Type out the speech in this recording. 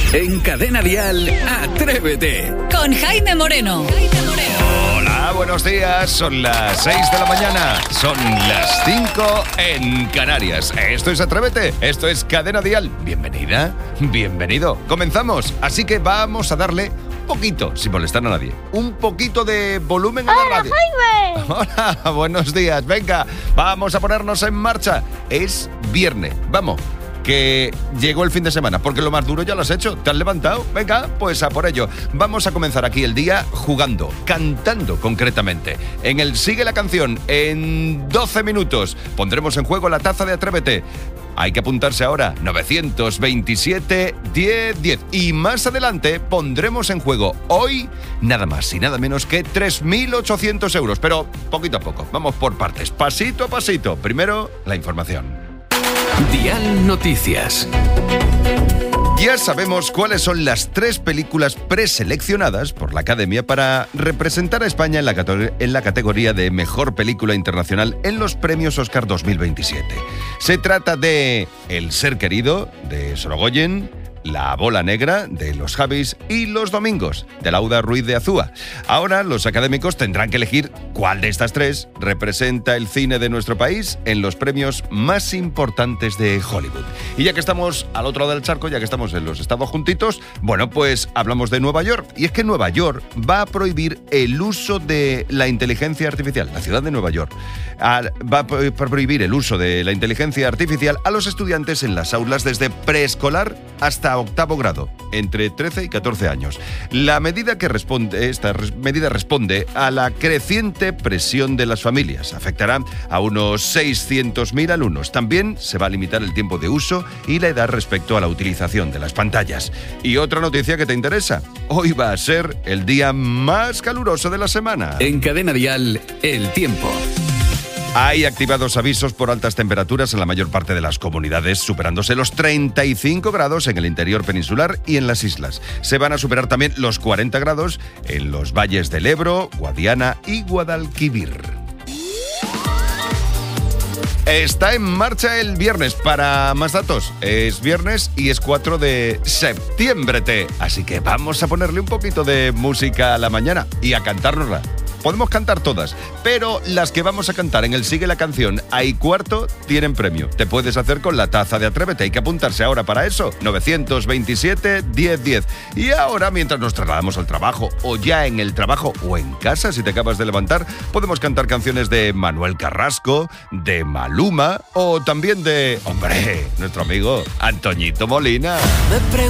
En Cadena Dial, Atrévete. Con Jaime Moreno. Hola, buenos días. Son las 6 de la mañana. Son las 5 en Canarias. Esto es Atrévete. Esto es Cadena Dial. Bienvenida, bienvenido. Comenzamos. Así que vamos a darle poquito, sin molestar a nadie, un poquito de volumen a la radio. Jaime! Hola, buenos días. Venga, vamos a ponernos en marcha. Es viernes. Vamos, que llegó el fin de semana, porque lo más duro ya lo has hecho. ¿Te has levantado? Venga, pues a por ello. Vamos a comenzar aquí el día jugando, cantando concretamente. En el Sigue la Canción, en 12 minutos, pondremos en juego la taza de Atrévete. Hay que apuntarse ahora, 927 10 10. Y más adelante pondremos en juego hoy nada más y nada menos que 3.800 euros. Pero poquito a poco, vamos por partes, pasito a pasito. Primero, la información. Dial Noticias. Ya sabemos cuáles son las 3 películas preseleccionadas por la Academia para representar a España en la categoría de Mejor Película Internacional en los Premios Oscar 2027. Se trata de El Ser Querido, de Sorogoyen, La Bola Negra, de Los Javis, y Los Domingos, de Lauda Ruiz de Azúa. Ahora los académicos tendrán que elegir cuál de estas 3 representa el cine de nuestro país en los premios más importantes de Hollywood. Y ya que estamos al otro lado del charco, ya que estamos en los Estados juntitos, bueno, pues hablamos de Nueva York. Y es que Nueva York va a prohibir el uso de la inteligencia artificial, la ciudad de Nueva York. Va a prohibir el uso de la inteligencia artificial a los estudiantes en las aulas desde preescolar hasta octavo grado, entre 13 y 14 años. Esta medida responde a la creciente presión de las familias. Afectará a unos 600.000 alumnos. También se va a limitar el tiempo de uso y la edad respecto a la utilización de las pantallas. Y otra noticia que te interesa. Hoy va a ser el día más caluroso de la semana. En Cadena Dial, el tiempo. Hay activados avisos por altas temperaturas en la mayor parte de las comunidades, superándose los 35 grados en el interior peninsular y en las islas. Se van a superar también los 40 grados en los valles del Ebro, Guadiana y Guadalquivir. Está en marcha el viernes. Para más datos, es viernes y es 4 de septiembre. Así que vamos a ponerle un poquito de música a la mañana y a cantárnosla. Podemos cantar todas, pero las que vamos a cantar en el Sigue la Canción a y cuarto tienen premio. Te puedes hacer con la taza de Atrévete. Hay que apuntarse ahora para eso. 927 10 10. Y ahora, mientras nos trasladamos al trabajo, o ya en el trabajo, o en casa, si te acabas de levantar, podemos cantar canciones de Manuel Carrasco, de Maluma, o también de, hombre, nuestro amigo Antoñito Molina.